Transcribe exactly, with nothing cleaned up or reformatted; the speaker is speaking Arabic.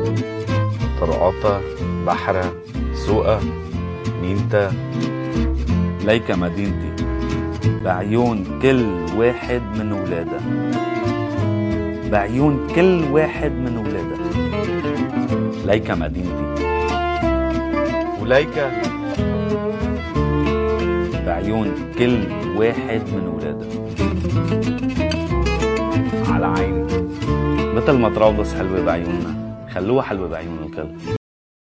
طرقاطة، بحرة، سوقة، نينتا. ليكا مدينتي بعيون كل واحد من ولادها، بعيون كل واحد من ولادها. ليكا مدينتي وليكا بعيون كل واحد من ولادها. على عيني، مثل ما طرابلس حلوة بعيوننا، خلوها حلوة بعيون الكل.